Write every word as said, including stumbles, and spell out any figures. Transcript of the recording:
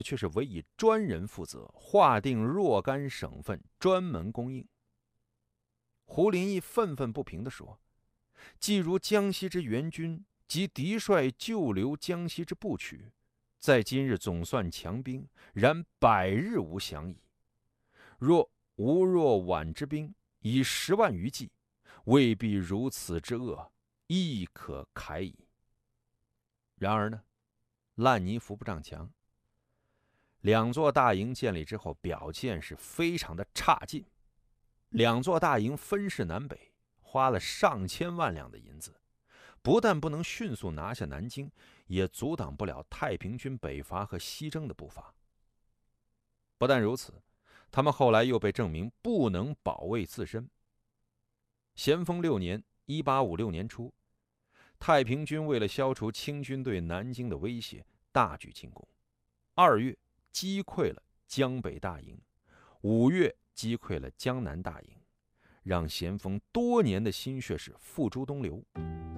却是委以专人负责，划定若干省份，专门供应。胡林翼愤愤不平地说：“既如江西之援军及敌帅旧留江西之部曲，在今日总算强兵，然百日无降矣。若吴若皖之兵以十万余计，未必如此之恶，亦可慨矣。”然而呢，烂泥扶不上墙。两座大营建立之后，表现是非常的差劲。两座大营分势南北，花了上千万两的银子，不但不能迅速拿下南京，也阻挡不了太平军北伐和西征的步伐。不但如此，他们后来又被证明不能保卫自身。咸丰六年（一八五六年初），太平军为了消除清军对南京的威胁，大举进攻。二月击溃了江北大营，五月击溃了江南大营，让咸丰多年的心血是付诸东流。